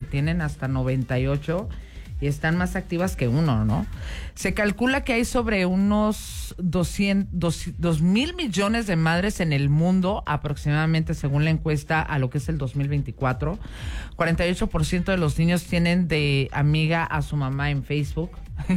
tienen hasta 98 y están más activas que uno, ¿no? Se calcula que hay sobre unos 2.000 millones de madres en el mundo, aproximadamente, según la encuesta a lo que es el 2024. 48% de los niños tienen de amiga a su mamá en Facebook.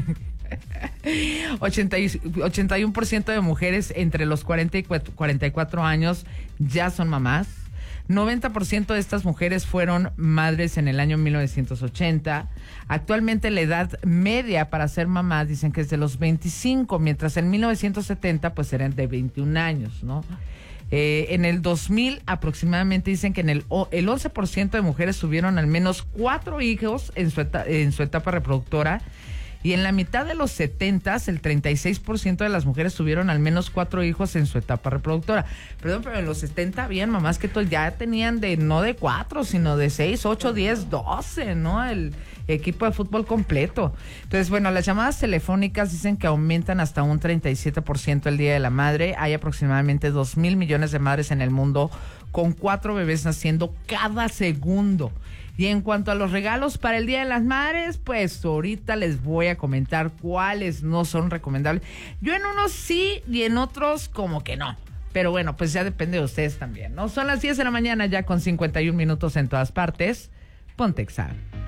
81% de mujeres entre los 40 y 44 años ya son mamás. 90% de estas mujeres fueron madres en el año 1980. Actualmente la edad media para ser mamás dicen que es de los 25, mientras en 1970 pues eran de 21 años, ¿no? En el 2000 aproximadamente dicen que el 11% de mujeres tuvieron al menos 4 hijos en su etapa reproductora. Y en la mitad de los 70s, el 36% de las mujeres tuvieron al menos 4 hijos en su etapa reproductora. Perdón, pero en los 70 habían mamás que ya tenían no de 4, sino de 6, 8, 10, 12, ¿no? El equipo de fútbol completo. Entonces, bueno, las llamadas telefónicas dicen que aumentan hasta un 37% el Día de la Madre. Hay aproximadamente 2.000 millones de madres en el mundo con 4 bebés naciendo cada segundo. Y en cuanto a los regalos para el Día de las Madres, pues ahorita les voy a comentar cuáles no son recomendables. Yo en unos sí y en otros como que no. Pero bueno, pues ya depende de ustedes también, ¿no? Son las 10 de la mañana ya con 51 minutos en todas partes. Ponte Exa.